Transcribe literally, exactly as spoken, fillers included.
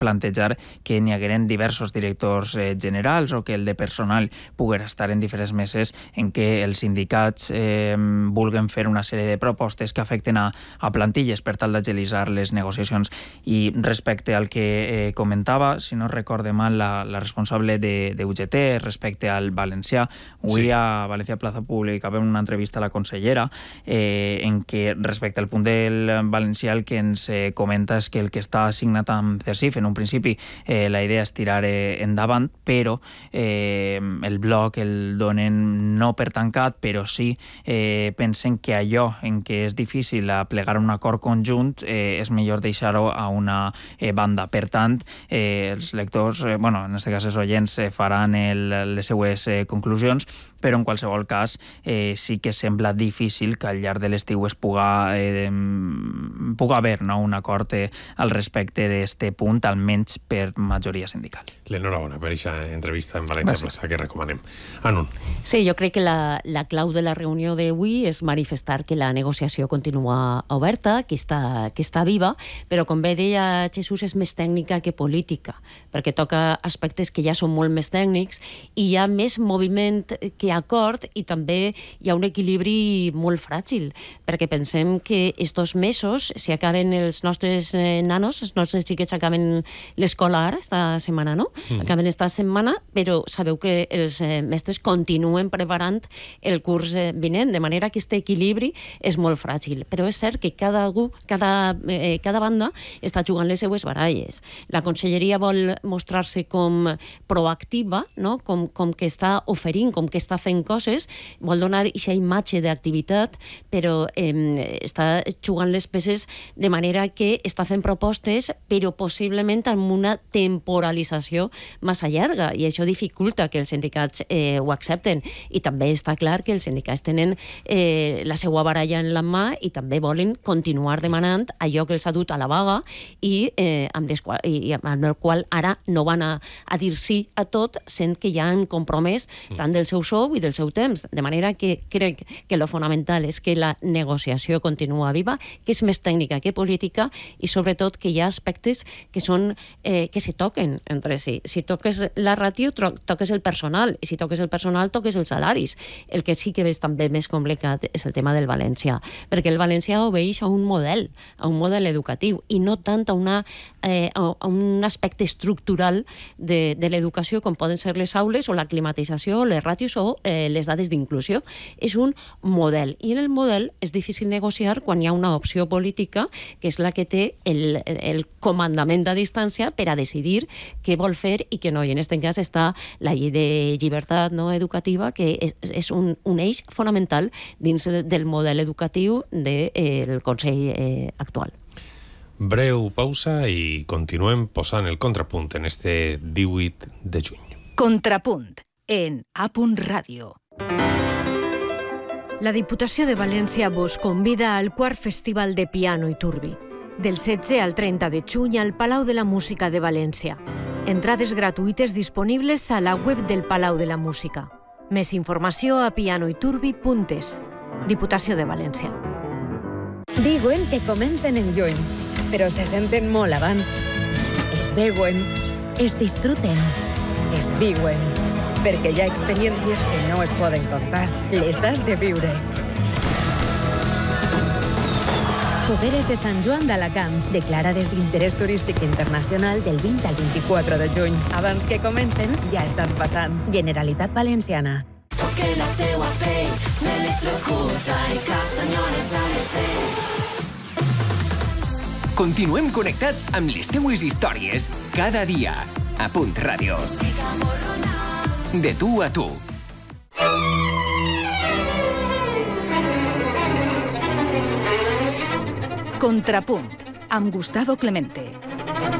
plantejar que n'hi hagueren diversos directors eh, generals o que el de personal poguera estar en diferents meses en què els sindicats eh, vulguen fer una sèrie de propostes que afecten a, a plantilles per tal d'agilitzar les negociacions. I respecte al que eh, comentava, si no recorde mal, la, la responsable de, de U G T respecte al valencià, avui sí. A València Plaza Pública vam una entrevista a la consellera eh, en què respecte al punt del valencià el que ens eh, comenta és que el que està assignat amb CERCIF en un principi eh, la idea és tirar eh, endavant, però eh, el bloc el donen no per tancat, però sí eh, pensen que allò en què és difícil plegar un acord conjunt eh, és millor deixar-ho a una eh, banda. Per tant, eh, els lectors, eh, bueno, en aquest cas els oients, eh, faran el, les seues eh, conclusions, però en qualsevol cas eh, sí que sembla difícil que al llarg de l'estiu es puga, eh, puga haver no, un acord eh, al respecte d'aquest punt, almenys per majoria sindical. L'enhorabona per aquesta entrevista en València Plaza que recomanem. Anun. Sí, jo crec que la, la clau de la reunió d'avui és manifestar que la negociació continua oberta, que està, que està viva, però com bé deia Jesús, és més tècnica que política, perquè toca aspectes que ja són molt més tècnics i hi ha més moviment que acord i també hi ha un equilibri molt fràgil, perquè pensem que estos mesos, si acaben els nostres eh, nanos, els nostres xiquets acaben l'escola ara, esta setmana, no? Mm. Acaben esta setmana, però sabeu que els eh, mestres continuen preparant el curs eh, vinent, de manera que aquest equilibri és molt fràgil. Però és cert que cada, cada, eh, cada banda està jugant les seues baralles. La conselleria vol mostrar-se com proactiva, no? com, com que està oferint, com que està fent coses, vol donar aquesta imatge d'activitat, però eh, està jugant les peces de manera que està fent propostes, però possiblement amb una temporalització massa llarga, i això dificulta que els sindicats eh, ho accepten. I també està clar que els sindicats tenen eh, la seva baralla en la mà i també volen continuar demanant allò que els ha dut a la vaga i, eh, amb, les qual, i amb el qual ara no van a, a dir sí a tot, sent que ja han compromès tant del seu sou i del seu temps. De manera que crec que lo fonamental és que la negociació continua viva, que és més tècnica que política i sobretot que hi ha aspectes que són eh, que se toquen entre si. Si toques la ràtio, toques el personal, i si toques el personal, toques els salaris. El que sí que és també més complicat és el tema del valencià, perquè el valencià obeix a un model, a un model educatiu, i no tant a, una, eh, a un aspecte estructural de, de l'educació, com poden ser les aules o la climatització, les ràtios o eh, les dades d'inclusió. És un model, i en el model és difícil negociar quan hi ha una opció política que és la que té el, el comandament a distància per a decidir què vol fer i què no. I en aquest cas està la llei de llibertat no educativa, que és, és un, un eix fonamental dins del model educatiu del de, eh, Consell eh, actual. Breu pausa i continuem posant el contrapunt en este divuit de juny. Contrapunt en A. Ràdio. La Diputació de València vos convida al quart Festival de Piano i Turbi, del setze al trenta de juny al Palau de la Música de València. Entrades gratuïtes disponibles a la web del Palau de la Música. Més informació a pianoiturbi punt es. Diputació de València. Diuen que comencen en juny, però se senten molt abans. Es veuen, es disfruten, es viuen, perquè hi ha experiències que no es poden contar, les has de viure. Fogueres de Sant Joan d'Alacant, declarades d'interès turístic internacional del vint al vint-i-quatre de juny. Abans que comencen, ja estan passant. Generalitat Valenciana. Toque la teua pell, m'electrocuta i castanyoles a les set. Continuem connectats amb les teues històries cada dia. A Punt Ràdio. De tu a tu. Contrapunt, amb Gustavo Clemente.